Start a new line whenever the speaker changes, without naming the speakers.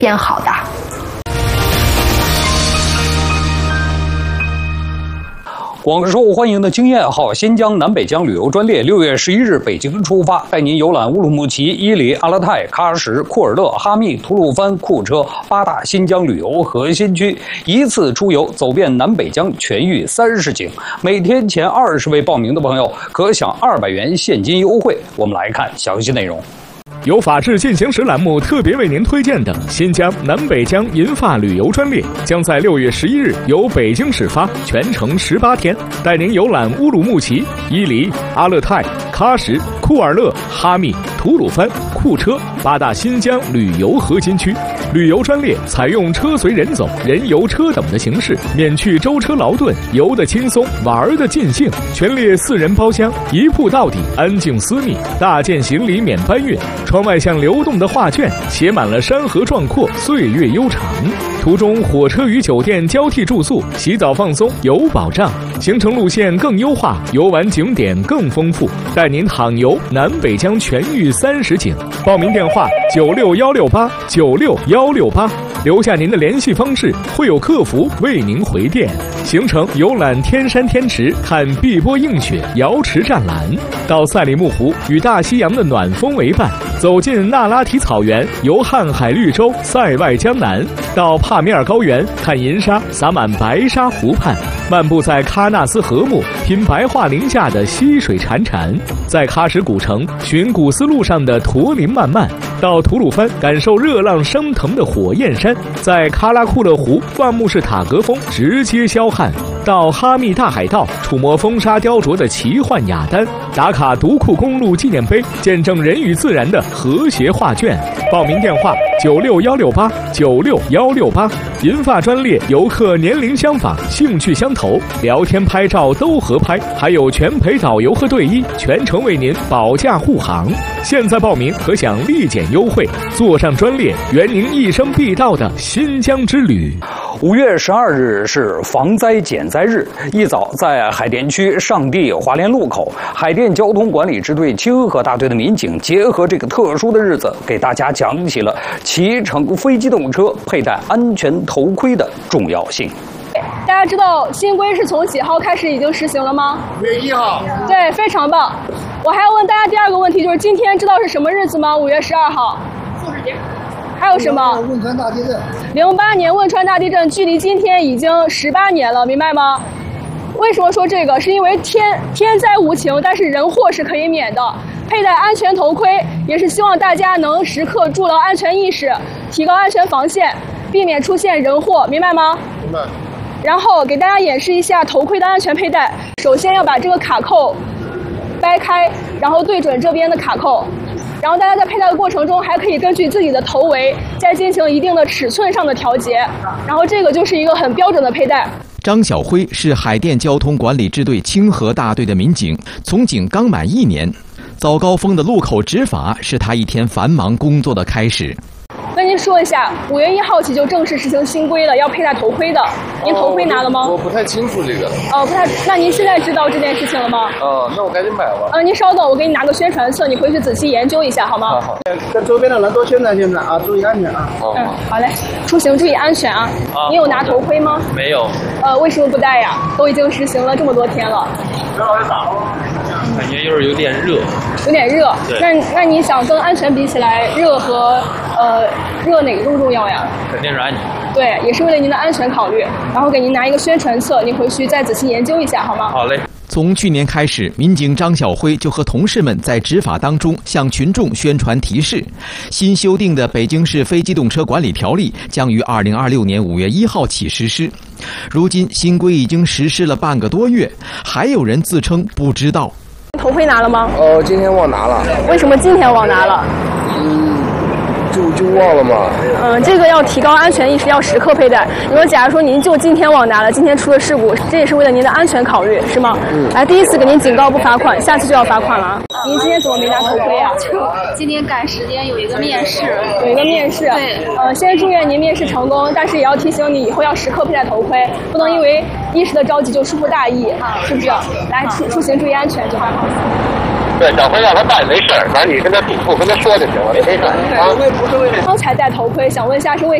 变好的。
广受欢迎的经验号新疆南北疆旅游专列6月11日北京出发，带您游览乌鲁木齐、伊犁、阿勒泰、喀什、库尔勒、哈密、吐鲁番、库车8大新疆旅游核心区，一次出游走遍南北疆全域30景。每天前20位报名的朋友可享200元现金优惠。我们来看详细内容。
由法治进行时栏目特别为您推荐的新疆南北疆银发旅游专列，将在6月11日由北京始发，全程18天，带您游览乌鲁木齐、伊犁、阿勒泰、喀什、库尔勒、哈密、吐鲁番、库车8大新疆旅游核心区。旅游专列采用车随人走、人游车等的形式，免去舟车劳顿，游得轻松，玩得尽兴。全列4人包厢，一铺到底，安静私密，大件行李免搬运。窗外像流动的画卷，写满了山河壮阔，岁月悠长。途中火车与酒店交替住宿，洗澡放松有保障。行程路线更优化，游玩景点更丰富，带您躺游南北疆全域30景。报名电话96168，96168，留下您的联系方式，会有客服为您回电。行程游览天山天池，看碧波映雪，瑶池湛蓝；到赛里木湖，与大西洋的暖风为伴；走进那拉提草原，游瀚海绿洲，塞外江南；到帕米尔高原，看银沙洒满白沙湖畔；漫步在喀纳斯河木，品白桦林下的溪水潺潺；在喀什古城寻古丝路上的驼铃漫漫；到吐鲁番感受热浪升腾的火焰山；在喀拉库勒湖万木式塔格峰直接霄汉；到哈密大海盗触摸风沙雕琢的奇幻雅丹；打卡独库公路纪念碑，见证人与自然的和谐画卷。报名电话96168，96168。银发专列，游客年龄相仿，兴趣相投，聊天拍照都合拍，还有全陪导游和队医，全程为您保驾护航。现在报名可享立减优惠，坐上专列，圆您一生必到的新疆之旅。
5月12日是防灾减灾日，一早在海淀区上地华联路口，海淀交通管理支队清河大队的民警结合这个特殊的日子，给大家讲起了骑乘非机动车佩戴安全头盔的重要性。
大家知道新规是从几号开始已经实行了吗？5月1号。对，非常棒。我还要问大家第2个问题，就是今天知道是什么日子吗？5月12号。复市节。还有什么？汶川大地震。08年汶川大地震距离今天已经18年了，明白吗？为什么说这个？是因为天灾无情，但是人祸是可以免的。佩戴安全头盔也是希望大家能时刻筑牢安全意识，提高安全防线，避免出现人祸，明白吗？明白。然后给大家演示一下头盔的安全佩戴。首先要把这个卡扣掰开，然后对准这边的卡扣。然后大家在佩戴的过程中，还可以根据自己的头围再进行一定的尺寸上的调节。然后这个就是一个很标准的佩戴。
张小辉是海淀交通管理支队清河大队的民警，从警刚满1年。早高峰的路口执法是他一天繁忙工作的开始。
跟您说一下，5月1号起就正式实行新规了，要佩戴头盔的。您头盔拿了吗？
我不太清楚这个。
不太。那您现在知道这件事情了吗？
那我赶紧买吧。
您稍等，我给你拿个宣传册，你回去仔细研究一下，好吗？
好。
跟周边的人多宣传宣传啊，注意安全啊。
好嘞，出行注意安全啊。你有拿头盔吗？
没有。
为什么不戴呀？都已经实行了这么多天了。
刘老师打了吗？感觉就是有点热。
有点热。那你想跟安全比起来，热和热哪个更重要呀？
肯定是安全。
对，也是为了您的安全考虑。然后给您拿一个宣传册，您回去再仔细研究一下，好吗？
好嘞。
从去年开始，民警张小辉就和同事们在执法当中向群众宣传提示。新修订的北京市非机动车管理条例将于2026年5月1号起实施。如今新规已经实施了半个多月，还有人自称不知道。
头盔拿了吗？
今天忘拿了。
为什么今天忘拿了？
就忘了嘛。
这个要提高安全意识，要时刻佩戴。你说，假如说您就今天忘拿了，今天出了事故，这也是为了您的安全考虑，是吗？来，第一次给您警告不罚款，下次就要罚款了。您今天怎么没拿头盔啊？
今天赶时间，有一个面试。
对。先祝愿您面试成功，但是也要提醒你以后要时刻佩戴头盔，不能因为一时的着急就疏忽大意，是不是？来，出行注意安全就好。
对，小辉让他戴没事儿，反正你跟他嘱咐跟他说就行了，没事儿啊。
刚才戴头盔，想问一下是为